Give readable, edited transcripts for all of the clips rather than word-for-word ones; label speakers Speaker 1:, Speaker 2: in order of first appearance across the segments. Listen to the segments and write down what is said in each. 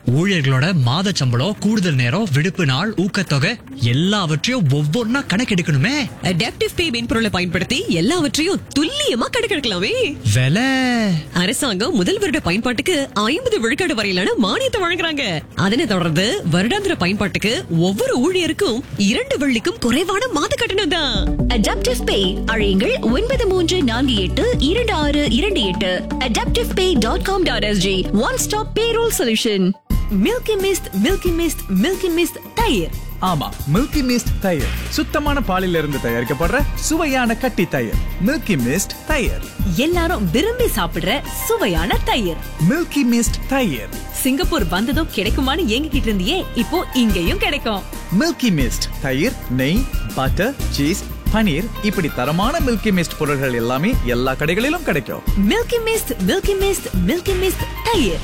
Speaker 1: ஊழியர்களோட மாத சம்பளம், கூடுதல் நேரம், விடுப்பு நாள், ஊக்கத்தொகை எல்லாவற்றையும் ஒவ்வொன்னா கணக்கெடுக்கணுமே.
Speaker 2: அடாப்டிவ் பே மென்பொருளை பயன்படுத்தி எல்லாவற்றையும் துல்லியமா கணக்கெடுக்கலாமே.
Speaker 1: விலை
Speaker 2: அரசாங்கம் முதல் வருட பயன்பாட்டுக்கு 50 விழுக்காடு வரையிலான மானியத்தை வழங்குறாங்க. அதனை தொடர்ந்து வருடாந்திர பயன்பாட்டுக்கு ஒவ்வொரு ஊழியருக்கும் 2 வெள்ளிக்கும் குறைவான மாத கட்டணம் தான்.
Speaker 3: அடாப்டிவ் பே அழையுங்கள் 93422628. adaptivepay.com.sg One Stop Payroll Solution.
Speaker 2: Milky mist, milky mist, milky mist தயிர்.
Speaker 4: ஆமா, மில்கி மிஸ்ட் தயிர் சுத்தமான பாலில் இருந்து தயாரிக்கப்படுற சுவையான கட்டி தயிர். மில்கி மிஸ்ட் தயிர்,
Speaker 2: எல்லாரும் விரும்பி சாப்பிடுற சுவையான தயிர்.
Speaker 4: மில்கி மிஸ்ட் தயிர்.
Speaker 2: சிங்கப்பூர் வந்ததும் கிடைக்குமான்னு ஏங்கிட்டு இருந்தியே, இப்போ இங்கேயும் கிடைக்கும்.
Speaker 4: மில்கி மிஸ்ட் தயிர், நெய், பட்டர், சீஸ், பனீர், இப்படி தரமான மில்கி மிஸ்ட் பொருட்கள் எல்லாமே எல்லா கடைகளிலும் கிடைக்கும்.
Speaker 2: Milky mist, milky mist, milky mist தயிர்.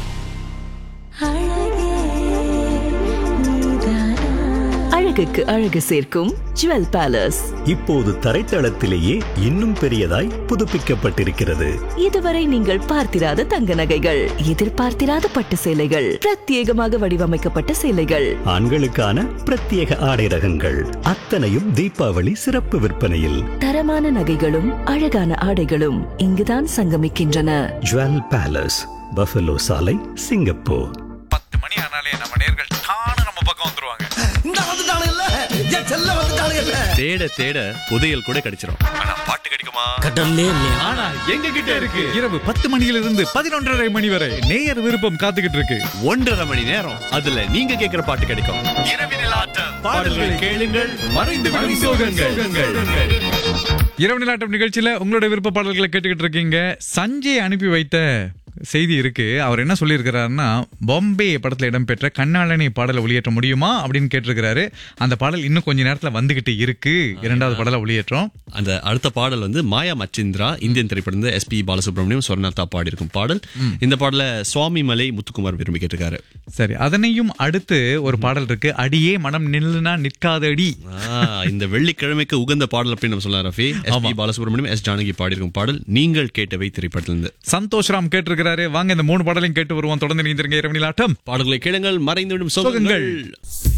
Speaker 3: அழகுக்கு அழகு சேர்க்கும் ஜுவல் பேலஸ்
Speaker 5: இப்போது தரைத்தளத்திலேயே இன்னும் பெரியதாய் புதுப்பிக்கப்பட்டிருக்கிறது.
Speaker 3: இதுவரை நீங்கள் பார்த்திராத தங்க நகைகள், எதிர்பார்த்திராத பட்டு சேலைகள், பிரத்யேகமாக வடிவமைக்கப்பட்ட சேலைகள்,
Speaker 5: ஆண்களுக்கான பிரத்யேக ஆடை ரகங்கள், அத்தனையும் தீபாவளி சிறப்பு விற்பனையில்.
Speaker 3: தரமான நகைகளும் அழகான ஆடைகளும் இங்குதான் சங்கமிக்கின்றன.
Speaker 5: ஜுவல் பேலஸ், பஃபலோ சாலை, சிங்கப்பூர்.
Speaker 4: 10 மணி ஆனாலே நம்ம நேர்கள் நம்ம பக்கம் வந்துருவாங்க.
Speaker 6: தேட தேட புதையல் கூட கிடைச்சிரும்.
Speaker 4: ஆனா பாட்டு கிடைக்குமா?
Speaker 6: ஆனா எங்க கிட்ட இருக்கு.
Speaker 4: இரவு 10 மணியிலிருந்து 11:30 மணி வரை நேயர் விருப்பம் காத்துக்கிட்டு இருக்கு.
Speaker 6: 1.5 மணி நேரம் அதுல நீங்க கேக்குற பாட்டு கிடைக்கும்.
Speaker 4: இரவினில் ஆட்டம்,
Speaker 6: பாடல்கள் கேளுங்கள், மறைந்து விடும் சோகங்கள்.
Speaker 4: இரவு நிலாட்டம் நிகழ்ச்சியில உங்களோட விருப்ப பாடல்களை கேட்டுக்கிட்டு இருக்கீங்க. சஞ்சய் அனுப்பி வைத்த செய்தி இருக்கு. அவர் என்ன சொல்லியிருக்கிறாருன்னா, பாம்பே படத்துல இடம்பெற்ற கண்ணாளனை பாடலை ஒளியேற்ற முடியுமா அப்படின்னு கேட்டிருக்கிறாரு. அந்த பாடல் இன்னும் கொஞ்ச நேரத்துல வந்துகிட்டு இருக்கு. 2வது பாடலை ஒளியேற்றோம்.
Speaker 6: அந்த அடுத்த பாடல் வந்து மாயா மச்சிந்திரா, இந்தியன் திரைப்படம், SP பாலசுப்ரமணியம், சொர்ணாத்தா பாடி இருக்கும் பாடல். இந்த பாடல சுவாமி மலை முத்துக்குமார் விரும்பி கேட்டிருக்காரு.
Speaker 4: சரி, அதனையும் அடுத்து ஒரு பாடல் இருக்கு, அடியே மனம் நில்லுனா நிற்காதடி.
Speaker 6: இந்த வெள்ளிக்கிழமைக்கு உகந்த பாடல் அப்படின்னு நம்ம சொல்லலாம் ரஃபி. SP பாலசுப்ரமணியம், S ஜானகி பாடி இருக்கும் பாடல் நீங்கள் கேட்டவை திரைப்படத்திலிருந்து.
Speaker 4: சந்தோஷ் ராம் கேட்டிருக்கிறாரு. வாங்க இந்த 3 பாடலையும் கேட்டு வருவோம். தொடர்ந்து நீந்திருங்க இரவு நிலாட்டம்.
Speaker 6: பாடல்களை கேளுங்கள், மறைந்து விடும் சோகங்கள்.